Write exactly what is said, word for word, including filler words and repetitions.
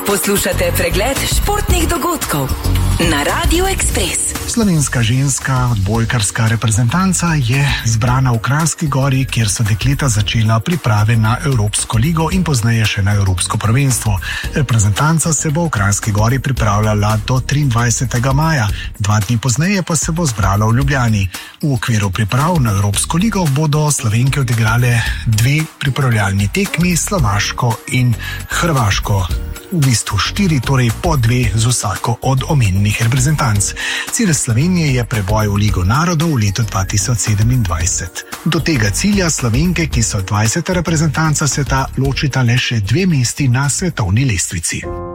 Poslušate pregled športnih dogodkov na Radiu Ekspres. Slovenska ženska odbojkarska reprezentanca je zbrana v Kranjski Gori, kjer so dekleta začela priprave na Evropsko ligo in pozneje še na Evropsko prvenstvo. Reprezentanca se bo v Kranjski Gori pripravljala do triindvajsetega maja, dva dni pozneje pa se bo zbrala v Ljubljani. V okviru priprav na Evropsko ligo bodo Slovenke odigrale dve pripravljalni tekmi, Slovaško in Hrvaško. V bistvu štiri, torej po dve z vsako od omenjenih reprezentanc. Cilj Slovenije je preboj v Ligo narodov v letu dva tisoč sedemindvajset. Do tega cilja Slovenke, ki so dvajseta reprezentanca sveta, ločita le še dve mesti na svetovni lestvici.